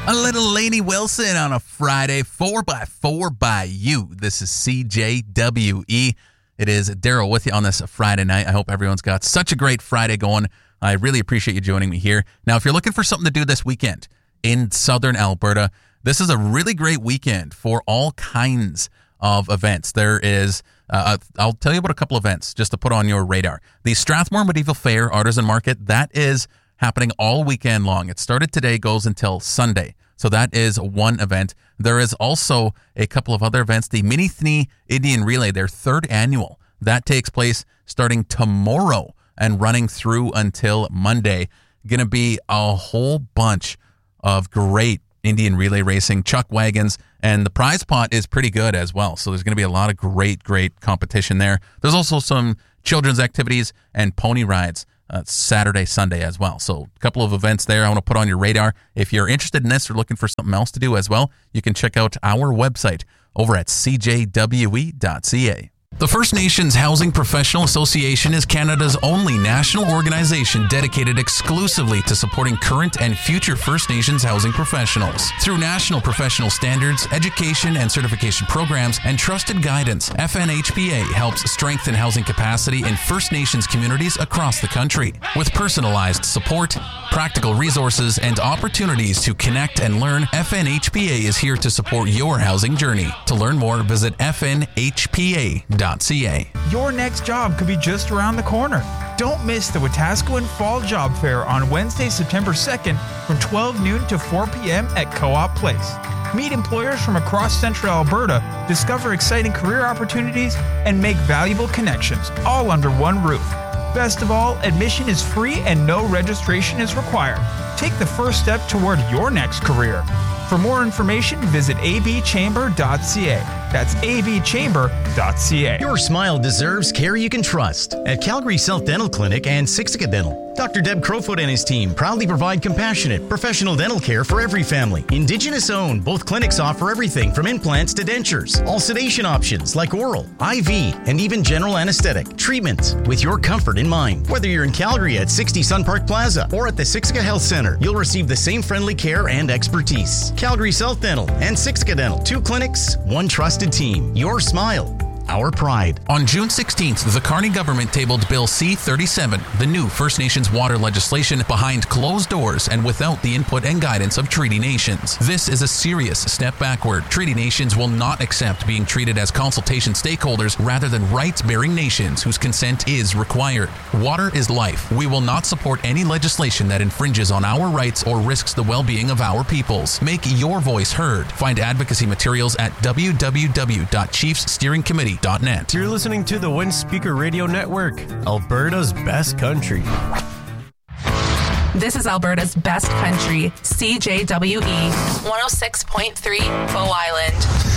A little Lainey Wilson on a Friday, 4x4 by you. This is CJWE. It is Daryl with you on this Friday night. I hope everyone's got such a great Friday going. I really appreciate you joining me here. Now, if you're looking for something to do this weekend in southern Alberta, this is a really great weekend for all kinds of events. There is, I'll tell you about a couple events just to put on your radar. The Strathmore Medieval Fair Artisan Market, that is happening all weekend long. It started today, goes until Sunday. So that is one event. There is also a couple of other events. The Minithni Indian Relay, their third annual, that takes place starting tomorrow and running through until Monday. Going to be a whole bunch of great Indian relay racing, chuck wagons, and the prize pot is pretty good as well. So there's going to be a lot of great competition there. There's also some children's activities and pony rides Saturday, Sunday as well. So a couple of events there I want to put on your radar. If you're interested in this or looking for something else to do as well, you can check out our website over at cjwe.ca. The First Nations Housing Professional Association is Canada's only national organization dedicated exclusively to supporting current and future First Nations housing professionals. Through national professional standards, education and certification programs, and trusted guidance, FNHPA helps strengthen housing capacity in First Nations communities across the country. With personalized support, practical resources, and opportunities to connect and learn, FNHPA is here to support your housing journey. To learn more, visit fnhpa.ca. Your next job could be just around the corner. Don't miss the Wetaskiwin Fall Job Fair on Wednesday, September 2nd from 12 noon to 4 p.m. at Co-op Place. Meet employers from across central Alberta, discover exciting career opportunities, and make valuable connections, all under one roof. Best of all, admission is free and no registration is required. Take the first step toward your next career. For more information, visit abchamber.ca. That's abchamber.ca. Your smile deserves care you can trust. At Calgary South Dental Clinic and Siksika Dental, Dr. Deb Crowfoot and his team proudly provide compassionate, professional dental care for every family. Indigenous owned, both clinics offer everything from implants to dentures. All sedation options like oral, IV, and even general anesthetic treatments with your comfort in mind. Whether you're in Calgary at 60 Sun Park Plaza or at the Siksika Health Center, you'll receive the same friendly care and expertise. Calgary South Dental and Siksika Dental, 2 clinics, 1 trusted team. Your smile, our pride. On June 16th, the Carney government tabled Bill C-37, the new First Nations water legislation, behind closed doors and without the input and guidance of Treaty Nations. This is a serious step backward. Treaty Nations will not accept being treated as consultation stakeholders rather than rights-bearing nations whose consent is required. Water is life. We will not support any legislation that infringes on our rights or risks the well-being of our peoples. Make your voice heard. Find advocacy materials at www.chiefssteeringcommittee.net. You're listening to the One Speaker Radio Network, Alberta's best country. This is Alberta's best country, CJWE 106.3 Bow Island.